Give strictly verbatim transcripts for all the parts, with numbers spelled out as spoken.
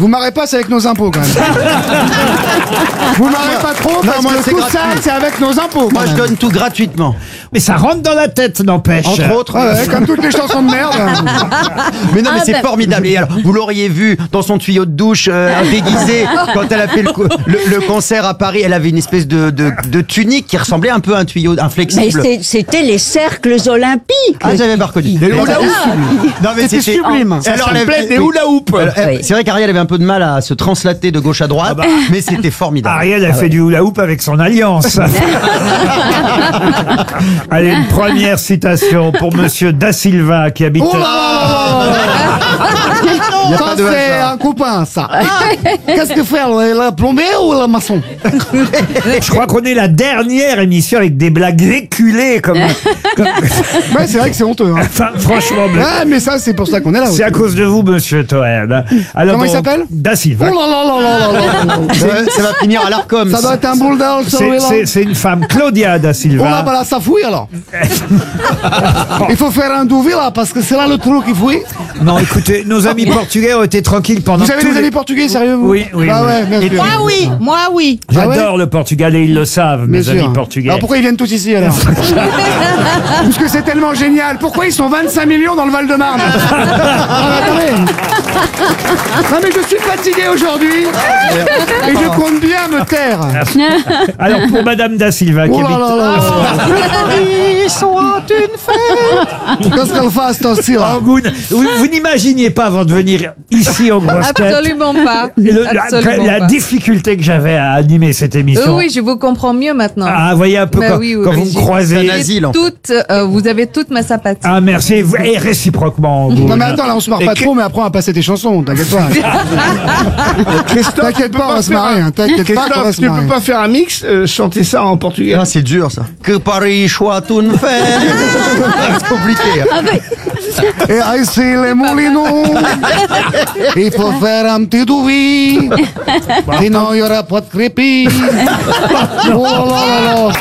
Vous marrez pas, c'est avec nos impôts quand même. Vous marrez pas trop Non, parce moi, que c'est tout gratuit. ça, c'est avec nos impôts. quand Moi, je même. donne tout gratuitement. Mais ça rentre dans la tête, n'empêche. Entre autres. Ouais, ouais, comme toutes les chansons de merde. Mais non, mais Ah, c'est bah- formidable. Et alors, vous l'auriez vu dans son tuyau de douche, euh, déguisé, quand elle a fait le, co- le, le concert à Paris, elle avait une espèce de, de, de tunique qui ressemblait un peu à un tuyau, un Mais flexible. c'est- c'était les cercles olympiques. Ah, j'avais pas reconnu. Les hula hoop. Non, mais C'était sublime. Alors, Ça elle s'appelait avait- des oui. hula hoop. Alors, elle- Oui. C'est vrai qu'Ariel avait un peu de mal à se translater de gauche à droite, mais c'était formidable. Ariel a fait du hula hoop avec son alliance. Allez, une première citation pour Monsieur Da Silva qui habite. Oh là là là là là. Ça, c'est un copain, ça. Qu'est-ce que fait la plombier ou la maçon? Je crois qu'on est la dernière émission avec des blagues véhiculées comme. comme- Ouais, c'est vrai que c'est honteux. Hein. Enfin, franchement, mais Ouais, mais ça, c'est pour ça qu'on est là. c'est à cause de vous, Monsieur Toen. Alors, Comment il donc, s'appelle Da Oh Silva. là là là là là là là. Ça, va- ça va finir à l'Arcom. Ça doit être un bulldog, C'est- celui-là. C'est c'est une femme, Claudia Da On a Silva. pas la ça fouille alors. Il faut faire un douvi là parce que c'est là le trou qui fouille. Non, écoutez, nos amis portugais ont été tranquilles pendant. Vous avez tous des les- amis portugais, sérieux vous? Oui, oui, Ah oui. ouais, bien sûr. Moi oui, moi oui. J'adore le Portugal et ils le savent, mes Bien amis sûr. portugais. Alors pourquoi ils viennent tous ici alors? Parce que c'est tellement génial. Pourquoi ils sont vingt-cinq millions dans le Val-de-Marne? Ah, mais attendez. Non mais je suis fatigué aujourd'hui et je compte bien me taire. Alors pour Madame Da Silva qui Oh là habite. là là. Ils sont une fête. Qu'est-ce qu'elle fasse toi aussi là? Angoune, vous, vous n'imaginiez pas avant de venir ici aux grosses têtes Absolument pas. le- la, Absolument la pas. difficulté que j'avais à animer cette émission. Oui, oui, je vous comprends mieux maintenant. Ah, vous voyez un peu Bah quand, oui, oui, quand oui, vous me j'ai- croisez. C'est un asile, en fait. Toute, euh, vous avez toute ma sympathie. Ah merci, et vous- et réciproquement. Angoune. Non mais attends là on se marre pas trop mais après on va passer tes chansons, t'inquiète pas. T'inquiète pas, on va se marrer, hein. T'inquiète pas, on va se Tu peux marrer. pas faire un mix, euh, chanter ça en portugais. Ah, c'est dur ça. Que Paris soit une fête. C'est compliqué. hein. Et ici les moulineaux, il faut faire un petit douvi, sinon il n'y aura pas de crépi. Oh là là là là.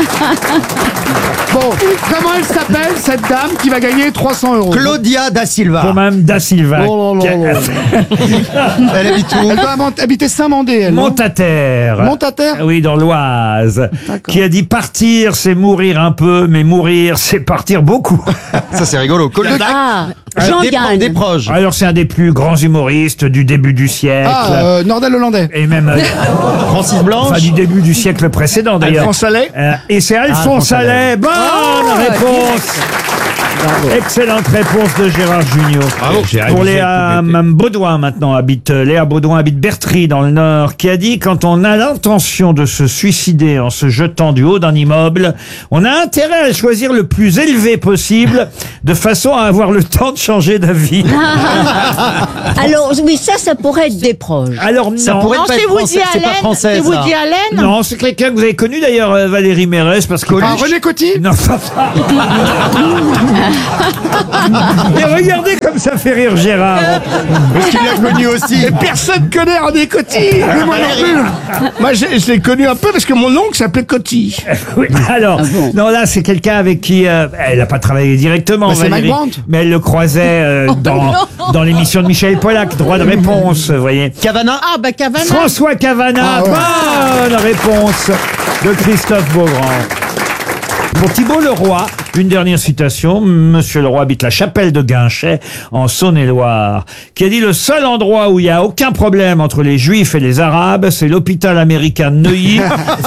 Bon, comment elle s'appelle cette dame qui va gagner trois cents euros? Claudia Da Silva. Pour Madame Da Silva. Oh là là là. Elle habite où? Elle doit mont- habiter Saint-Mandé, elle. non Montataire. Montataire Oui, dans l'Oise. Qui a dit partir, c'est mourir un peu, mais mourir, c'est partir beaucoup. Ça, c'est rigolo. Claudia Ah, Euh, Jean des, pro- Yann. des proches. Alors, c'est un des plus grands humoristes du début du siècle. Ah, euh, Nordal Hollandais. Et même, euh, Francis Blanche. enfin, du début du siècle précédent, d'ailleurs. Alphonse Allais. Euh, et c'est Alphonse Alphonse Allais. Allais. Bonne réponse. Excellente réponse de Gérard Junior. Bravo, j'ai Pour révisé Léa tout l'été. Mme Baudouin maintenant habite euh, Léa Baudouin habite Bertry dans le Nord, qui a dit quand on a l'intention de se suicider en se jetant du haut d'un immeuble, on a intérêt à choisir le plus élevé possible, de façon à avoir le temps de changer d'avis. Alors, oui, ça, ça pourrait être des proches. Alors non. Ça pourrait Non, pas c'est être Woody français. C'est pas Allen. français. C'est ça. Woody Allen. Non, c'est quelqu'un que vous avez connu d'ailleurs, euh, Valérie Mérès, parce que. Ah, René Coty. Non, ça va. Et regardez comme ça fait rire Gérard. Parce qu'il l'a connu aussi. Personne connaît René Coty. Moi non plus. Moi, je, je l'ai connu un peu parce que mon oncle s'appelait Coty. Oui, alors, non, là, c'est quelqu'un avec qui euh, elle n'a pas travaillé directement, Bah, c'est Valérie, Mike Brandt. mais elle le croisait euh, dans, dans l'émission de Michel Pollack, droit de réponse, vous voyez. Cavana. Ah, bah Cavana. François Cavana, Ah ouais. bonne réponse de Christophe Beaugrand. Pour Thibault Leroy, une dernière citation. Monsieur Leroy habite la chapelle de Guinchet, en Saône-et-Loire, qui a dit « Le seul endroit où il n'y a aucun problème entre les Juifs et les Arabes, c'est l'hôpital américain de Neuilly.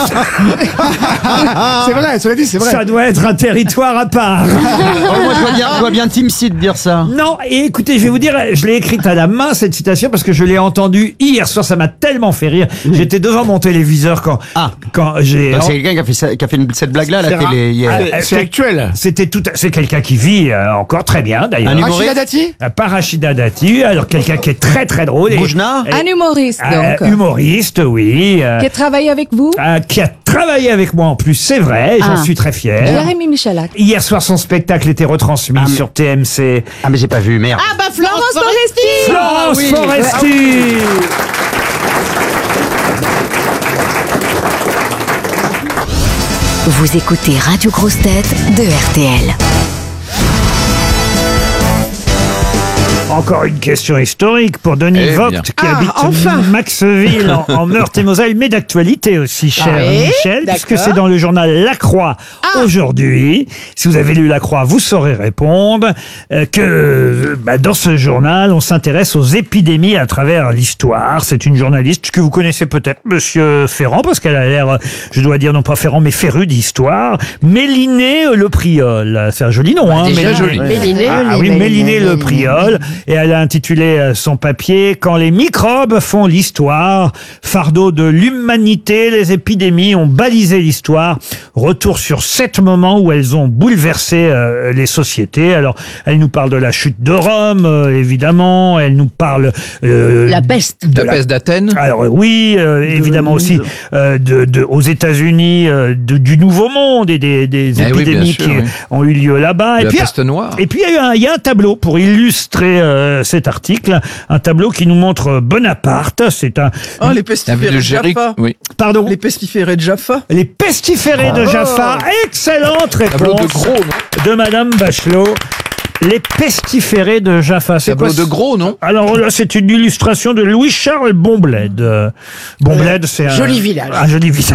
C'est vrai, cela dit, c'est vrai. Ça doit être un territoire à part. Oh, moi, je vois bien, je vois bien Tim Seed dire ça. » Non, et écoutez, je vais vous dire, je l'ai écrite à la main, cette citation, parce que je l'ai entendue hier soir, ça m'a tellement fait rire. J'étais devant mon téléviseur quand, Ah. quand j'ai... Donc, c'est quelqu'un qui a fait, ça- qui a fait une- cette blague-là à la C'est télé hier. Ah, C'est actuel. C'était tout, c'est quelqu'un qui vit euh, encore très bien d'ailleurs. Un humoriste. Rachida Dati. Euh, Pas Rachida Dati, alors quelqu'un qui est très très drôle. et- Boujna. et- Un humoriste, euh, donc. humoriste, oui. euh, Qui a travaillé avec vous. euh, qui a travaillé avec moi en plus, c'est vrai, j'en Ah. suis très fier. Jérémy Michalak. Hier soir, son spectacle était retransmis Ah, mais- sur T M C. Ah, mais j'ai pas vu, merde. Ah, bah Florence Foresti. Florence oui. Foresti. Vous écoutez Radio Grosse Tête de R T L. Encore une question historique pour Denis Eh Vogt bien. qui Ah, habite enfin. Maxville en, en Meurthe-et-Moselle, mais d'actualité aussi, cher Ah oui, Michel, puisque d'accord. c'est dans le journal La Croix aujourd'hui. Si vous avez lu La Croix, vous saurez répondre euh, que euh, bah, dans ce journal, on s'intéresse aux épidémies à travers l'histoire. C'est une journaliste que vous connaissez peut-être, Monsieur Ferrand, parce qu'elle a l'air, euh, je dois dire non pas Ferrand, mais féru d'histoire. Mélinée Le Priol, c'est un joli nom, hein. déjà Mélinée. joli. Mélinée, Ah, ah oui, Mélinée Le Priol. Et elle a intitulé euh, son papier « Quand les microbes font l'histoire ». Fardeau de l'humanité, les épidémies ont balisé l'histoire. Retour sur sept moments où elles ont bouleversé euh, les sociétés. Alors, elle nous parle de la chute de Rome, euh, évidemment. Elle nous parle... euh, La peste. de La peste d'Athènes. alors euh, oui, euh, évidemment aussi euh, de, de, aux États-Unis euh, de- du Nouveau Monde et des, des Eh oui, bien épidémies sûr, qui oui. ont eu lieu là-bas. De Et la puis, peste noire. et puis il y, a eu un- il y a un tableau pour illustrer euh, cet article, un tableau qui nous montre Bonaparte. C'est un Oh, les La ville pestiférés de de Jéricho. Jaffa. Oui. pardon. Les pestiférés de Jaffa. Les pestiférés de Jaffa. Excellente Tableau réponse de Gros, non de Madame Bachelot. Les pestiférés de Jaffa. C'est Tableau quoi de ce- Gros, non Alors là, c'est une illustration de Louis-Charles Bonbled. Euh, Bonbled, c'est un joli village. Un joli village.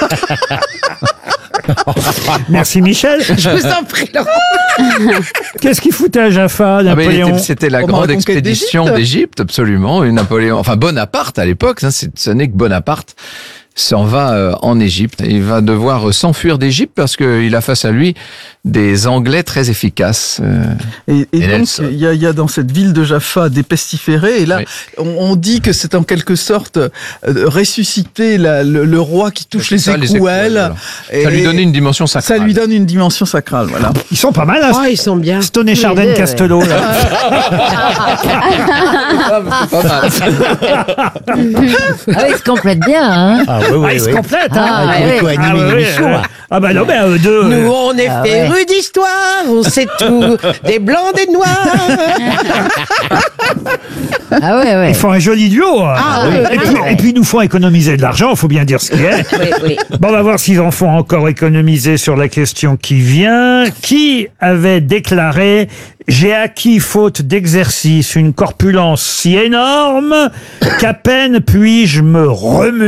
Merci Michel. Je vous en prie, Laurent. Qu'est-ce qu'il foutait à Jaffa, Ah, mais il Napoléon était- C'était la Pendant grande la conquête expédition d'Égypte. d'Égypte, absolument. Et Napoléon, enfin Bonaparte à l'époque, hein, c'est- ce n'est que Bonaparte s'en va euh, en Égypte. Il va devoir euh, s'enfuir d'Égypte parce qu'il a face à lui des Anglais très efficaces. euh, Et, et Et donc, Nelson. il y a, il y a dans cette ville de Jaffa des pestiférés. Et là, Oui. on, on dit que c'est en quelque sorte euh, ressusciter la- le, le roi qui touche C'est les ça, les écrouelles. écrouelles, Et Ça lui donnait une dimension ça sacrale. lui donne une dimension sacrale. Voilà. Ils sont pas mal, hein, Oh, ils sont bien. Stone et Oui, Chardin ouais, Castelot. là. Ah, pas mal. Ah oui, ils se complètent bien, hein. Ah oui, Ah, oui, ils se oui. complètent, hein. Ah, Ah, ouais, il faut ouais. animer Ah, une ouais, émission, ouais. là. Ah bah non, mais eux deux. Nous, euh, on est Ah ouais. férus d'histoire, on sait tout, des blancs, des noirs. Ah ouais, ouais. Ils font un joli duo. hein. Ah, et, oui, puis, vraiment. et puis, ils nous font économiser de l'argent, il faut bien dire ce qu'il est. Oui, oui. Bon, on va voir s'ils en font encore économiser sur la question qui vient. Qui avait déclaré « J'ai acquis, faute d'exercice, une corpulence si énorme qu'à peine puis-je me remuer ».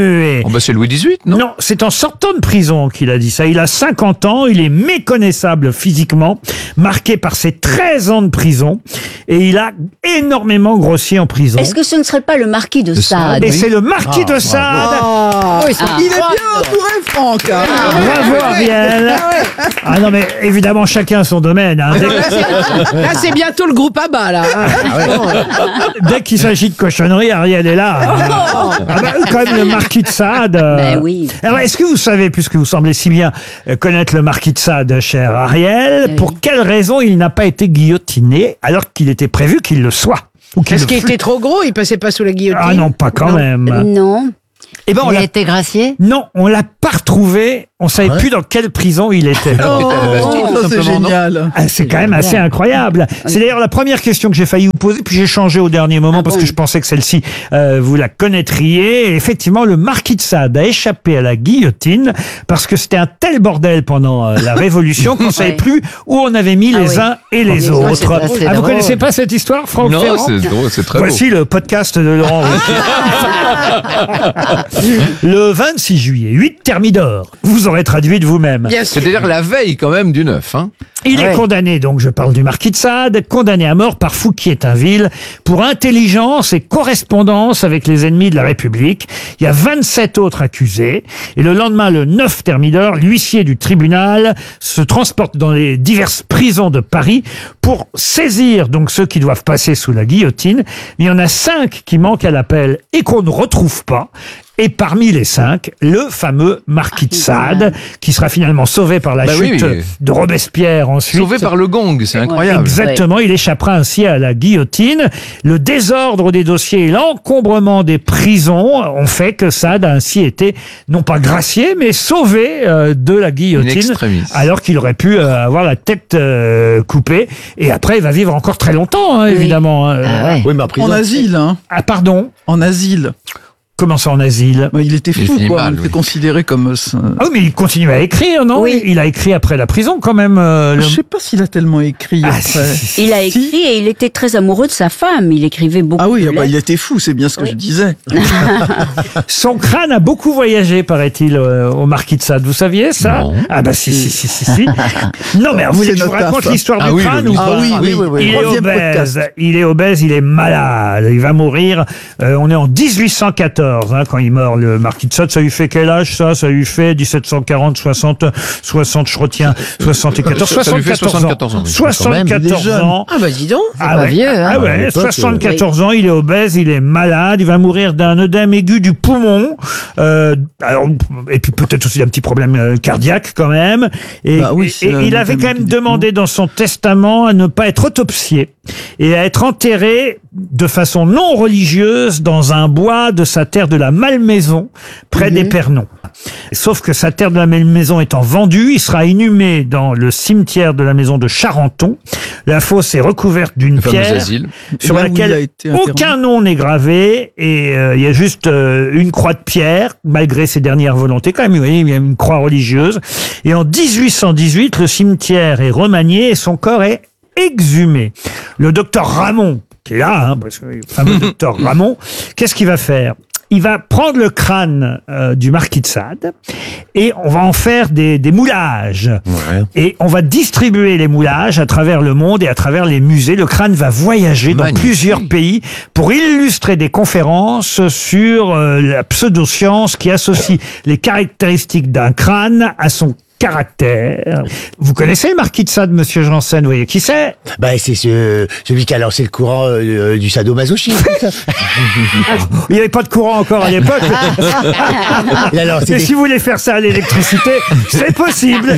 Oh, bah, c'est Louis dix-huit, non, Non, c'est en sortant de prison qu'il a dit ça. Il a cinquante ans, il est méconnaissable physiquement, marqué par ses treize ans de prison, et il a énormément grossi en prison. Est-ce que ce ne serait pas le marquis de Sade? Et c'est le marquis de Sade. Oh, ils sont Ah. Il est bien entouré, Franck. hein. Bravo Ariel. Ah non mais évidemment chacun son domaine. hein. Dès, Là, c'est bientôt le groupe à bas, là. dès qu'il s'agit de cochonnerie, Ariel est là. Ah bah, quand même le marquis de Sade. euh. Ben oui. Alors est-ce que vous savez, puisque vous semblez si bien euh, connaître le marquis de Sade, cher Ariel, Oui. pour quelle raison il n'a pas été guillotiné alors qu'il était prévu qu'il le soit? Ou qu'il Parce le qu'il fût? était trop gros, il passait pas sous la guillotine. Ah non, pas quand Non. même. Non. Eh ben on Il a l'a. été gracié? Non, on l'a pas retrouvé. On savait plus dans quelle prison il était. Alors, il était à la Bastille, tout Ça, c'est simplement, non génial. Ah, c'est quand même assez incroyable. C'est d'ailleurs la première question que j'ai failli vous poser, puis j'ai changé au dernier moment parce que je pensais que celle-ci, euh, vous la connaîtriez. Et effectivement, le marquis de Sade a échappé à la guillotine parce que c'était un tel bordel pendant euh, la Révolution qu'on ne savait Ouais. plus où on avait mis Ah les oui. uns et les c'est autres. drôle, c'est Ah, vous drôle. connaissez pas cette histoire, Franck Non, Ferrand c'est drôle, c'est très Voici le podcast de Laurent Ruquier. Le vingt-six juillet, huit Thermidor. Vous aurez traduit de vous-même. Bien beau. sûr. C'est-à-dire la veille quand même du neuf. Hein. Il est Ouais. condamné, donc je parle du marquis de Sade, condamné à mort par Fouquier-Tinville pour intelligence et correspondance avec les ennemis de la République. Il y a vingt-sept autres accusés. Et le lendemain, le neuf Thermidor, l'huissier du tribunal se transporte dans les diverses prisons de Paris pour saisir donc ceux qui doivent passer sous la guillotine. Il y en a cinq qui manquent à l'appel et qu'on ne retrouve pas. Et parmi les cinq, le fameux marquis de Sade, qui sera finalement sauvé par la Bah oui, chute oui. de Robespierre ensuite. Sauvé par le gong, c'est incroyable. Exactement, il échappera ainsi à la guillotine. Le désordre des dossiers et l'encombrement des prisons ont fait que Sade a ainsi été, non pas gracié, mais sauvé euh, de la In guillotine, extremis. alors qu'il aurait pu euh, avoir la tête euh, coupée. Et après, il va vivre encore très longtemps, hein, évidemment. hein. Ah ouais. Oui, mais en prison. En asile, hein. Ah, pardon. En asile. Comment ça, en asile? Bah, il était Il fou, finit quoi. mal, il oui. était considéré comme... euh, Ah oui, mais il continue à écrire, non? Oui. Il a écrit après la prison, quand même. euh, le- Je sais pas s'il a tellement écrit Ah, après. si, si, si. Il a Si. écrit et il était très amoureux de sa femme. Il écrivait beaucoup Ah oui, de ah bah, lettres. il était fou, c'est bien ce que Oui. je disais. Son crâne a beaucoup voyagé, paraît-il, euh, au Marquis de Sade. Vous saviez ça? Non. Ah bah si, si, si, si, si. Non, mais vous voulez C'est que je vous notre raconte taf. l'histoire Ah du oui, crâne le- ou ah pas? oui, oui, oui, oui. Il est Troisième obèse, podcast. il est obèse, il est malade, il va mourir. Euh, on est en dix-huit cent quatorze hein, quand il meurt, le Marquis de Sade. Ça lui fait quel âge, ça? Ça lui fait dix-sept cent quarante, soixante, soixante, je retiens, soixante-quatorze, Ça- ça lui fait soixante-quatorze ans. soixante-quatorze ans, oui. soixante-quatorze Quand même, ans. Ah bah dis donc. Ah pas ouais, vieux, hein. ah ouais, À l'époque, soixante-quatorze ans, il est obèse, il est malade, il va mourir d'un œdème aigu du poumon, euh, alors, et puis peut-être aussi d'un petit problème euh, cardiaque quand même. Et, Bah oui, et- c'est et un il avait œdème quand même aigu du demandé dans son testament à ne pas être autopsié et à être enterré de façon non religieuse dans un bois de sa terre de la Malmaison, près d'Épernon. Sauf que sa terre de la Malmaison étant vendue, il sera inhumé dans le cimetière de la maison de Charenton. La fosse est recouverte d'une Le fameux pierre asile. sur Là où il a laquelle été enterré. aucun nom n'est gravé et euh, il y a juste euh, une croix de pierre malgré ses dernières volontés. Quand même, vous voyez, il y a une croix religieuse. Et en dix-huit cent dix-huit, le cimetière est remanié et son corps est exhumé. Le docteur Ramon, qui est là, hein, parce que le fameux docteur Ramon, qu'est-ce qu'il va faire? Il va prendre le crâne euh, du Marquis de Sade et on va en faire des, des moulages. Et on va distribuer les moulages à travers le monde et à travers les musées. Le crâne va voyager dans Magnifique. plusieurs pays pour illustrer des conférences sur euh, la pseudoscience qui associe les caractéristiques d'un crâne à son caractère. Vous connaissez le Marquis de Sade, monsieur Janssen, vous voyez qui c'est? Bah, c'est ce, celui qui a lancé le courant euh, du sadomasochisme. Il n'y avait pas de courant encore à l'époque. Il a lancé Mais des- si vous voulez faire ça à l'électricité, c'est possible.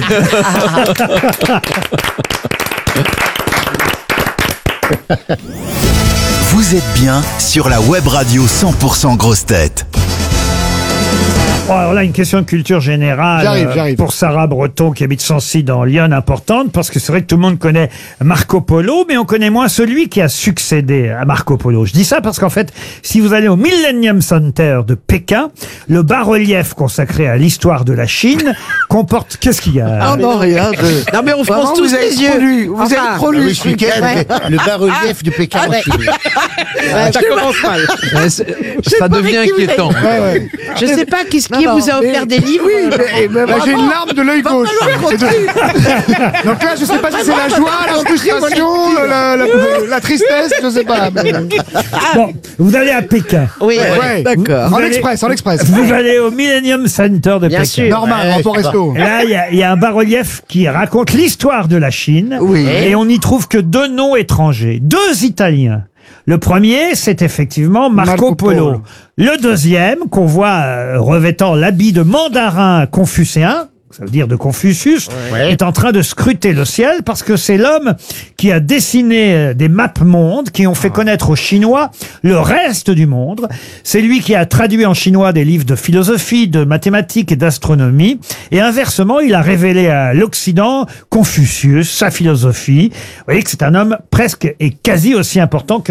Vous êtes bien sur la web radio cent pour cent Grosses Têtes. Bon, alors là, une question de culture générale J'arrive, euh, j'arrive. pour Sarah Breton qui habite Sancy dans Lyon, importante, parce que c'est vrai que tout le monde connaît Marco Polo, mais on connaît moins celui qui a succédé à Marco Polo. Je dis ça parce qu'en fait, si vous allez au Millennium Center de Pékin, le bas-relief consacré à l'histoire de la Chine comporte... Qu'est-ce qu'il y a? Ah non, rien. de- Non mais on Vraiment, fronce tous vous avez les trop yeux. lu, vous avez Enfin, trop lu Ah oui, ce ce week-end, week-end. le bas-relief de Pékin. Ah ouais. Ouais, ça commence mal. Ouais, c'est- sais ça pas devient avec qui vous inquiétant. Ouais, ouais. Je sais pas qui, qui Non, vous a non, offert mais- des livres. Oui, mais, mais bah, j'ai une larme de l'œil gauche. Et de- Donc là, je sais pas si c'est la joie, la frustration, la, la, la tristesse, je sais pas. mais- Bon, vous allez à Pékin. Oui, Ouais. d'accord. En allez- express, en express. Vous allez au Millennium Center de Bien Pékin. sûr. Normal, rapport resto. Là, il y a, il y a un bas-relief qui raconte l'histoire de la Chine. Oui. Et on n'y trouve que deux noms étrangers. Deux Italiens. Le premier, c'est effectivement Marco, Marco Polo. Polo. Le deuxième, qu'on voit euh, revêtant l'habit de mandarin confucéen, ça veut dire de Confucius, est en train de scruter le ciel parce que c'est l'homme qui a dessiné euh, des maps mondes qui ont fait connaître aux Chinois le reste du monde. C'est lui qui a traduit en chinois des livres de philosophie, de mathématiques et d'astronomie. Et inversement, il a révélé à l'Occident Confucius, sa philosophie. Vous voyez que c'est un homme presque et quasi aussi important que